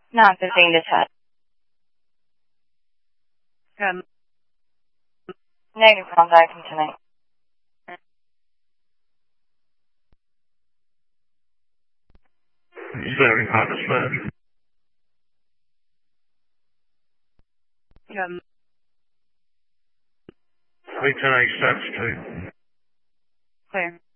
Not the thing to touch. Negative contact from tonight. It's very hard to swear. Yeah. 310 steps too. Clear.